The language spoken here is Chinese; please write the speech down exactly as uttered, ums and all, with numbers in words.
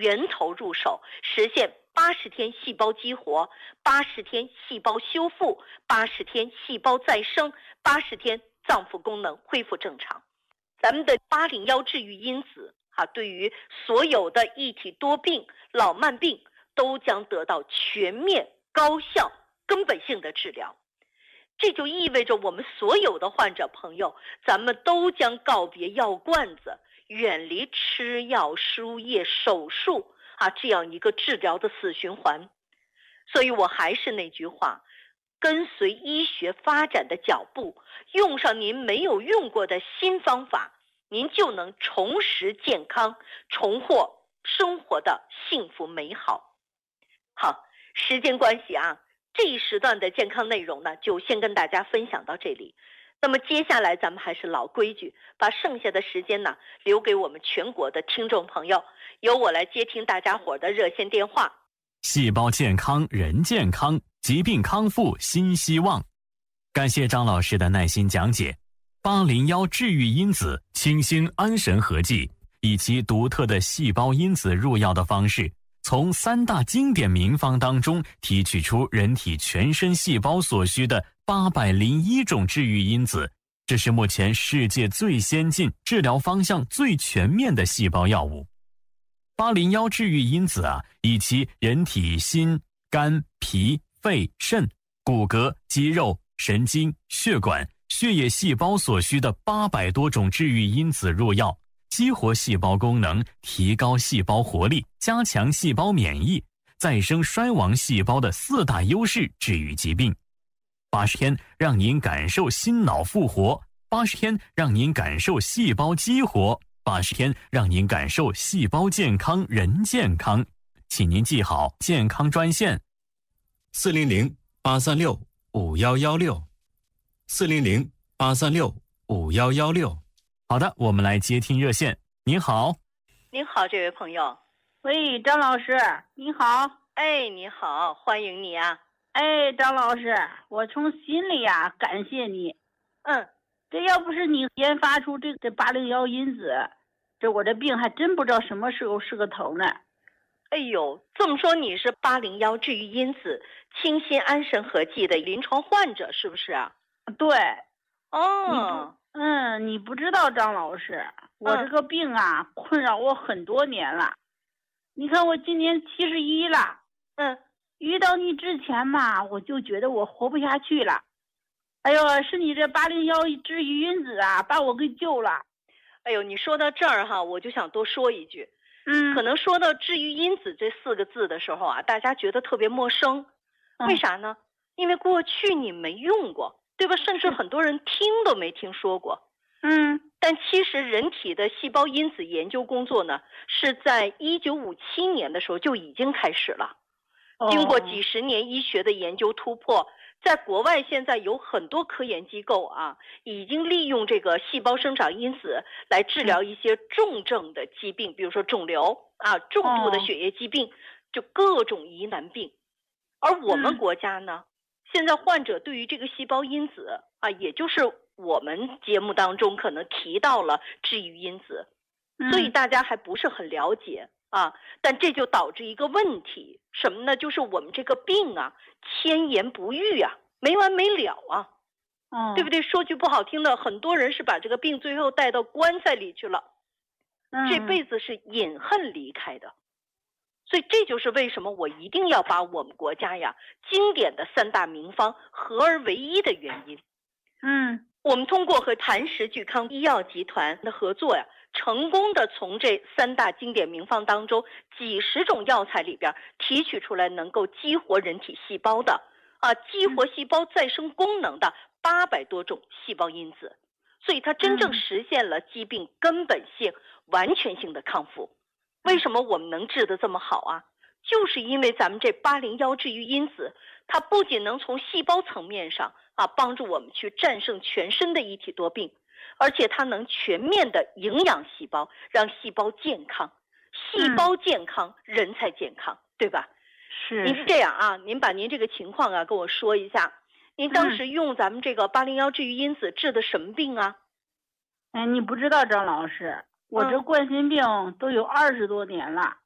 源头入手，实现八十天细胞激活，八十天细胞修复，八十天细胞再生，八十天脏腑功能恢复正常。咱们的八零一治愈因子啊，对于所有的一体多病、老慢病都将得到全面、高效、根本性的治疗。这就意味着我们所有的患者朋友，咱们都将告别药罐子，远离吃药、输液、手术啊这样一个治疗的死循环。所以我还是那句话，跟随医学发展的脚步，用上您没有用过的新方法，您就能重拾健康，重获生活的幸福美好。好，时间关系啊，这一时段的健康内容呢，就先跟大家分享到这里。那么接下来咱们还是老规矩，把剩下的时间呢留给我们全国的听众朋友，由我来接听大家伙的热线电话。 细胞健康人健康，疾病康复新希望。感谢张老师的耐心讲解。八零一治愈因子清新安神合剂，以其独特的细胞因子入药的方式，从三大经典名方当中提取出人体全身细胞所需的八百零一种治愈因子，这是目前世界最先进、治疗方向最全面的细胞药物。八零一治愈因子啊，以其人体心、肝、脾、肺、肾、骨骼、肌肉、神经、血管、血液细胞所需的八百多种治愈因子入药，激活细胞功能，提高细胞活力，加强细胞免疫，再生衰亡细胞的四大优势，治愈疾病。八十天让您感受心脑复活，八十天让您感受细胞激活，八十天让您感受细胞健康人健康。请您记好健康专线四零零八三六五幺幺六四零零八三六五幺幺六。 好的，我们来接听热线。您好。 您好，这位朋友。 喂，张老师，你好。 哎，你好，欢迎你啊。 哎，张老师，我从心里呀、啊、感谢你。 嗯， 这要不是你研发出这这八零一因子，这我这病还真不知道什么时候是个头呢。 哎呦，这么说你是八零一治愈因子清新安神合剂的临床患者是不是啊？ 对。 哦。 嗯，你不知道张老师，我这个病啊、嗯、困扰我很多年了。你看我今年七十一了。 嗯。 遇到你之前嘛，我就觉得我活不下去了。哎呦，是你这八零一治愈因子啊，把我给救了。 哎呦，你说到这儿哈，我就想多说一句。 嗯。 可能说到治愈因子这四个字的时候啊，大家觉得特别陌生。 嗯、 为啥呢？因为过去你没用过，对吧？甚至很多人听都没听说过。 嗯。 但其实人体的细胞因子研究工作呢，是在一九五七年的时候就已经开始了。经过几十年医学的研究突破，在国外现在有很多科研机构啊，已经利用这个细胞生长因子来治疗一些重症的疾病，比如说肿瘤啊、重度的血液疾病，就各种疑难病。而我们国家呢，现在患者对于这个细胞因子啊，也就是我们节目当中可能提到了治愈因子，所以大家还不是很了解。啊，但这就导致一个问题，什么呢？就是我们这个病啊，千言不愈啊，没完没了啊， 嗯， 对不对？说句不好听的，很多人是把这个病最后带到棺材里去了， 嗯， 这辈子是饮恨离开的。所以这就是为什么我一定要把我们国家呀经典的三大名方合而为一的原因。 嗯， 我们通过和谭石聚康医药集团的合作呀，成功的从这三大经典名方当中几十种药材里边提取出来能够激活人体细胞的啊，激活细胞再生功能的八百多种细胞因子，所以它真正实现了疾病根本性、完全性的康复。为什么我们能治得这么好啊？就是因为咱们这八零一治愈因子，它不仅能从细胞层面上啊帮助我们去战胜全身的一体多病，而且它能全面的营养细胞，让细胞健康。细胞健康，嗯、人才健康，对吧？ 是。 您是这样啊，您把您这个情况啊跟我说一下。您当时用咱们这个八零一治愈因子治的什么病啊？ 哎，你不知道张老师，我这冠心病都有二十多年了。